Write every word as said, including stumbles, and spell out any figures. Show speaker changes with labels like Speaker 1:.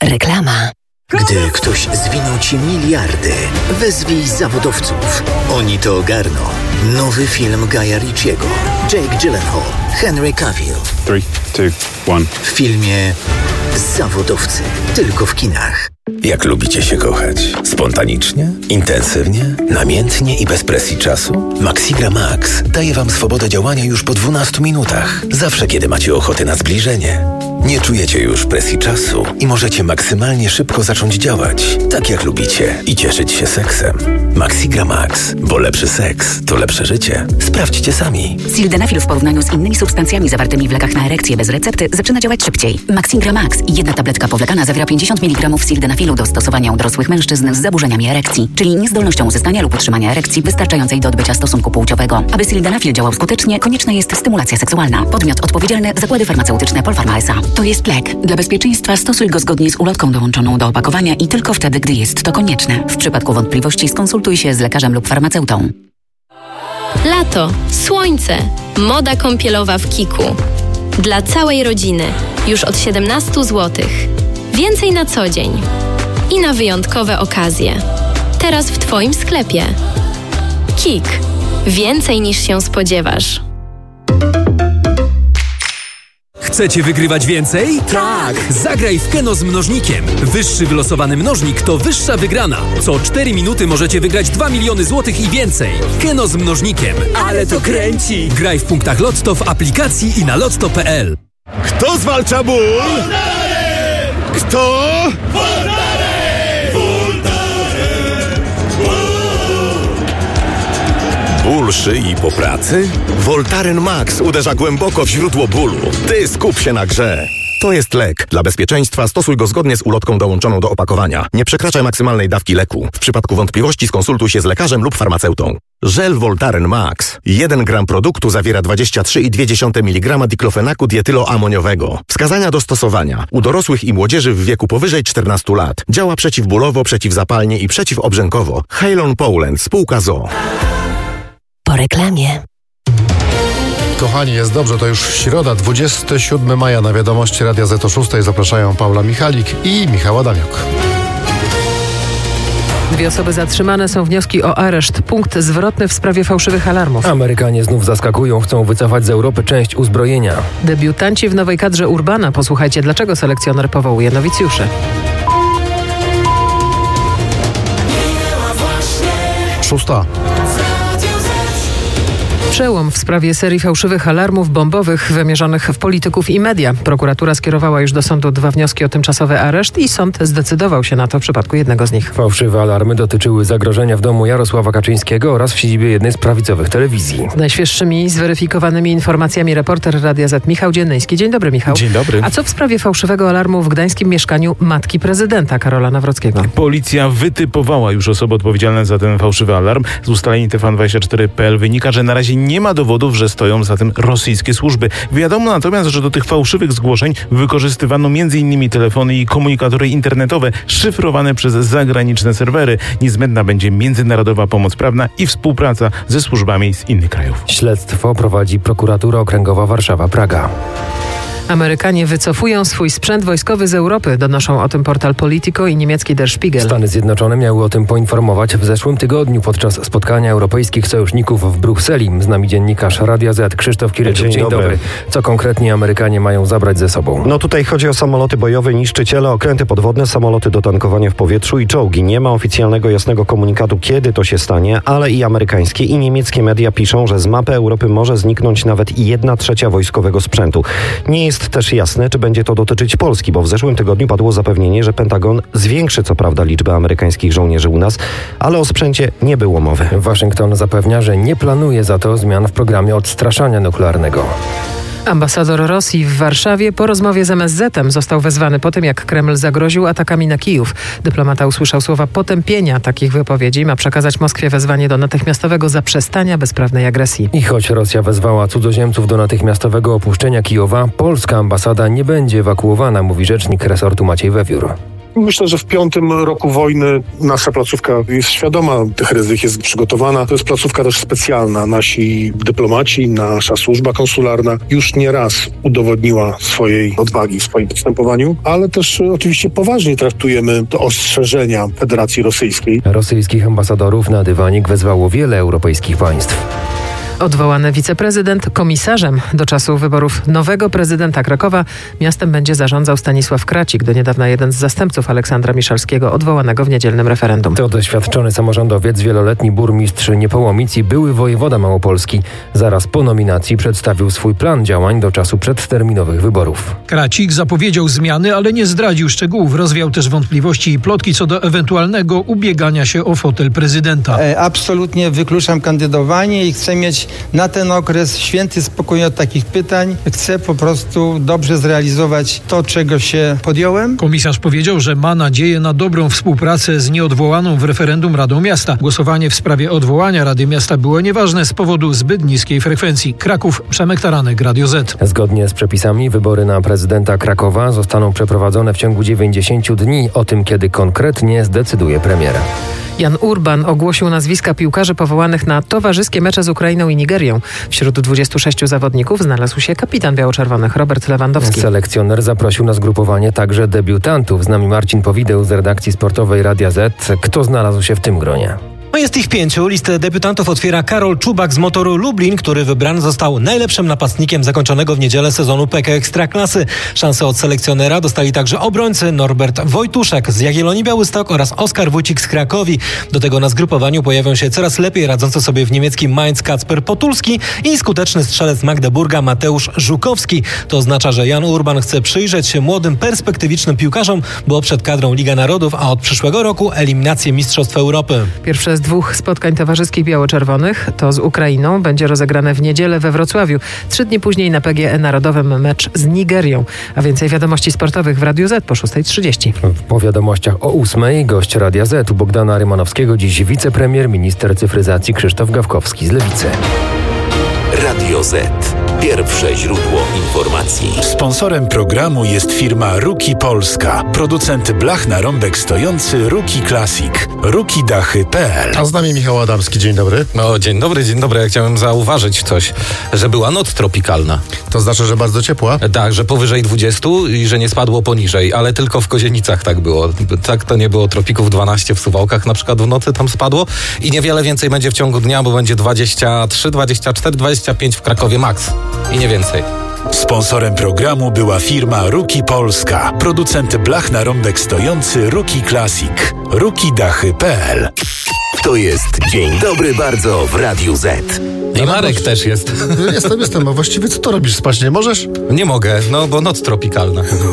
Speaker 1: Reklama.
Speaker 2: Gdy ktoś zwinął ci miliardy, wezwij zawodowców. Oni to ogarną. Nowy film Guya Ritchiego. Jake Gyllenhaal, Henry Cavill.
Speaker 3: trzy, dwa, jeden.
Speaker 2: W filmie Zawodowcy. Tylko w kinach.
Speaker 4: Jak lubicie się kochać? Spontanicznie? Intensywnie? Namiętnie i bez presji czasu? Maxigra Max daje Wam swobodę działania już po dwunastu minutach. Zawsze, kiedy macie ochotę na zbliżenie. Nie czujecie już presji czasu i możecie maksymalnie szybko zacząć działać, tak jak lubicie, i cieszyć się seksem. Maxigra Max, bo lepszy seks to lepsze życie. Sprawdźcie sami.
Speaker 1: Sildenafil w porównaniu z innymi substancjami zawartymi w lekach na erekcję bez recepty zaczyna działać szybciej. Maxigra Max i jedna tabletka powlekana zawiera pięćdziesiąt miligramów sildenafilu do stosowania u dorosłych mężczyzn z zaburzeniami erekcji, czyli niezdolnością uzyskania lub utrzymania erekcji wystarczającej do odbycia stosunku płciowego. Aby sildenafil działał skutecznie, konieczna jest stymulacja seksualna. Podmiot odpowiedzialny: Zakłady Farmaceutyczne Polpharma S A. To jest lek. Dla bezpieczeństwa stosuj go zgodnie z ulotką dołączoną do opakowania i tylko wtedy, gdy jest to konieczne. W przypadku wątpliwości skonsultuj się z lekarzem lub farmaceutą.
Speaker 5: Lato, słońce, moda kąpielowa w Kiku. Dla całej rodziny. Już od siedemnaście złotych. Więcej na co dzień. I na wyjątkowe okazje. Teraz w Twoim sklepie. Kik. Więcej niż się spodziewasz.
Speaker 6: Chcecie wygrywać więcej? Tak! Zagraj w Keno z mnożnikiem. Wyższy wylosowany mnożnik to wyższa wygrana. Co cztery minuty możecie wygrać dwa miliony złotych i więcej. Keno z mnożnikiem. Ale to kręci! Graj w punktach Lotto, w aplikacji i na lotto kropka p l.
Speaker 7: Kto zwalcza ból? Kto? Ból szyi po pracy? Voltaren Max uderza głęboko w źródło bólu. Ty skup się na grze. To jest lek. Dla bezpieczeństwa stosuj go zgodnie z ulotką dołączoną do opakowania. Nie przekraczaj maksymalnej dawki leku. W przypadku wątpliwości skonsultuj się z lekarzem lub farmaceutą. Żel Voltaren Max. jeden gram produktu zawiera dwadzieścia trzy i dwie dziesiąte miligrama diklofenaku dietyloamoniowego. Wskazania do stosowania. U dorosłych i młodzieży w wieku powyżej czternastu lat. Działa przeciwbólowo, przeciwzapalnie i przeciwobrzękowo. Halon Poland, spółka z o o.
Speaker 1: Po reklamie.
Speaker 8: Kochani, jest dobrze, to już środa, dwudziestego siódmego maja. Na wiadomości Radia Z o szóstej zapraszają Paula Michalik i Michał Adamiuk.
Speaker 9: Dwie osoby zatrzymane, są wnioski o areszt. Punkt zwrotny w sprawie fałszywych alarmów.
Speaker 10: Amerykanie znów zaskakują, chcą wycofać z Europy część uzbrojenia.
Speaker 9: Debiutanci w nowej kadrze Urbana. Posłuchajcie, dlaczego selekcjoner powołuje nowicjuszy.
Speaker 8: Szósta.
Speaker 9: Przełom w sprawie serii fałszywych alarmów bombowych wymierzonych w polityków i media. Prokuratura skierowała już do sądu dwa wnioski o tymczasowy areszt i sąd zdecydował się na to w przypadku jednego z nich.
Speaker 10: Fałszywe alarmy dotyczyły zagrożenia w domu Jarosława Kaczyńskiego oraz w siedzibie jednej z prawicowych telewizji.
Speaker 9: Z najświeższymi, zweryfikowanymi informacjami reporter Radia Z Michał Dziennyński. Dzień dobry, Michał.
Speaker 11: Dzień dobry.
Speaker 9: A co w sprawie fałszywego alarmu w gdańskim mieszkaniu matki prezydenta Karola Nawrockiego?
Speaker 11: Policja wytypowała już osoby odpowiedzialne za ten fałszywy alarm. Z ustaleń T V N dwadzieścia cztery kropka p l wynika, że na razie nie ma dowodów, że stoją za tym rosyjskie służby. Wiadomo natomiast, że do tych fałszywych zgłoszeń wykorzystywano między innymi telefony i komunikatory internetowe szyfrowane przez zagraniczne serwery. Niezbędna będzie międzynarodowa pomoc prawna i współpraca ze służbami z innych krajów.
Speaker 10: Śledztwo prowadzi prokuratura okręgowa Warszawa-Praga.
Speaker 9: Amerykanie wycofują swój sprzęt wojskowy z Europy. Donoszą o tym portal Politico i niemiecki Der Spiegel.
Speaker 10: Stany Zjednoczone miały o tym poinformować w zeszłym tygodniu podczas spotkania europejskich sojuszników w Brukseli. Z nami dziennikarz Radia Z Krzysztof Kiryczuk.
Speaker 12: Dzień, Dzień dobry. dobry.
Speaker 10: Co konkretnie Amerykanie mają zabrać ze sobą?
Speaker 12: No tutaj chodzi o samoloty bojowe, niszczyciele, okręty podwodne, samoloty do tankowania w powietrzu i czołgi. Nie ma oficjalnego, jasnego komunikatu, kiedy to się stanie, ale i amerykańskie i niemieckie media piszą, że z mapy Europy może zniknąć nawet jedna trzecia wojskowego sprzętu. Nie jest też jasne, czy będzie to dotyczyć Polski, bo w zeszłym tygodniu padło zapewnienie, że Pentagon zwiększy co prawda liczbę amerykańskich żołnierzy u nas, ale o sprzęcie nie było mowy.
Speaker 10: Waszyngton zapewnia, że nie planuje za to zmian w programie odstraszania nuklearnego.
Speaker 9: Ambasador Rosji w Warszawie po rozmowie z M S Z-em został wezwany po tym, jak Kreml zagroził atakami na Kijów. Dyplomata usłyszał słowa potępienia takich wypowiedzi. Ma przekazać Moskwie wezwanie do natychmiastowego zaprzestania bezprawnej agresji.
Speaker 10: I choć Rosja wezwała cudzoziemców do natychmiastowego opuszczenia Kijowa, polska ambasada nie będzie ewakuowana, mówi rzecznik resortu Maciej Wewiór.
Speaker 13: Myślę, że w piątym roku wojny nasza placówka jest świadoma tych ryzyk, jest przygotowana. To jest placówka też specjalna. Nasi dyplomaci, nasza służba konsularna już nie raz udowodniła swojej odwagi w swoim postępowaniu, ale też oczywiście poważnie traktujemy te ostrzeżenia Federacji Rosyjskiej.
Speaker 10: Rosyjskich ambasadorów na dywanik wezwało wiele europejskich państw.
Speaker 9: Odwołany wiceprezydent komisarzem do czasu wyborów nowego prezydenta Krakowa miastem będzie zarządzał Stanisław Kracik, do niedawna jeden z zastępców Aleksandra Miszalskiego, odwołanego w niedzielnym referendum.
Speaker 10: To doświadczony samorządowiec, wieloletni burmistrz Niepołomic i były wojewoda małopolski. Zaraz po nominacji przedstawił swój plan działań do czasu przedterminowych wyborów.
Speaker 14: Kracik zapowiedział zmiany, ale nie zdradził szczegółów. Rozwiał też wątpliwości i plotki co do ewentualnego ubiegania się o fotel prezydenta.
Speaker 15: E, absolutnie wykluczam kandydowanie i chcę mieć na ten okres święty spokój od takich pytań. Chcę po prostu dobrze zrealizować to, czego się podjąłem.
Speaker 14: Komisarz powiedział, że ma nadzieję na dobrą współpracę z nieodwołaną w referendum Radą Miasta. Głosowanie w sprawie odwołania Rady Miasta było nieważne z powodu zbyt niskiej frekwencji. Kraków, Przemek Taranek, Radio Z.
Speaker 10: Zgodnie z przepisami wybory na prezydenta Krakowa zostaną przeprowadzone w ciągu dziewięćdziesięciu dni. O tym, kiedy konkretnie, zdecyduje premier.
Speaker 9: Jan Urban ogłosił nazwiska piłkarzy powołanych na towarzyskie mecze z Ukrainą i Nigerią. Wśród dwudziestu sześciu zawodników znalazł się kapitan biało-czerwonych Robert Lewandowski.
Speaker 10: Selekcjoner zaprosił na zgrupowanie także debiutantów. Z nami Marcin Powideł z redakcji sportowej Radia Z. Kto znalazł się w tym gronie?
Speaker 16: No jest ich pięciu. Listę debiutantów otwiera Karol Czubak z Motoru Lublin, który wybrany został najlepszym napastnikiem zakończonego w niedzielę sezonu P K Ekstraklasy. Szansę od selekcjonera dostali także obrońcy Norbert Wojtuszek z Jagiellonii Białystok oraz Oskar Wójcik z Krakowi. Do tego na zgrupowaniu pojawią się coraz lepiej radzący sobie w niemieckim Mainz Kacper Potulski i skuteczny strzelec Magdeburga Mateusz Żukowski. To oznacza, że Jan Urban chce przyjrzeć się młodym, perspektywicznym piłkarzom, bo przed kadrą Liga Narodów, a od przyszłego roku eliminację Mistrzostw Europy.
Speaker 9: Pierwsze z dwóch spotkań towarzyskich biało-czerwonych, to z Ukrainą, będzie rozegrane w niedzielę we Wrocławiu. Trzy dni później na P G E Narodowym mecz z Nigerią. A więcej wiadomości sportowych w Radiu Z po szóstej trzydzieści.
Speaker 10: Po wiadomościach o ósmej gość Radia Z u Bogdana Rymanowskiego, dziś wicepremier, minister cyfryzacji Krzysztof Gawkowski z Lewicy.
Speaker 17: Radio Z. Pierwsze źródło informacji.
Speaker 18: Sponsorem programu jest firma Ruki Polska. Producent blach na rąbek stojący Ruki Classic. ruki dachy kropka p l.
Speaker 8: A z nami Michał Adamski. Dzień dobry.
Speaker 19: No, dzień dobry, dzień dobry. Ja chciałem zauważyć coś, że była noc tropikalna.
Speaker 8: To znaczy, że bardzo ciepła?
Speaker 19: Tak, że powyżej dwudziestu i że nie spadło poniżej, ale tylko w Kozienicach tak było. Tak to nie było tropików dwanaście w Suwałkach na przykład w nocy tam spadło i niewiele więcej będzie w ciągu dnia, bo będzie dwadzieścia trzy, dwadzieścia cztery, dwadzieścia pięć w Krakowie max i nie więcej.
Speaker 18: Sponsorem programu była firma Ruki Polska. Producent blach na rąbek stojący Ruki Classic. ruki dachy kropka p l.
Speaker 17: To jest Dzień Dobry Bardzo w Radiu Z.
Speaker 19: I Marek też jest.
Speaker 8: Jestem, jestem. A właściwie co to robisz? Spać nie możesz?
Speaker 19: Nie mogę, no bo noc tropikalna.